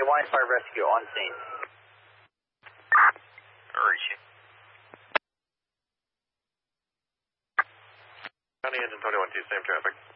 Hawaiian Fire Rescue on scene. Where is she? County Engine 21-2, same traffic.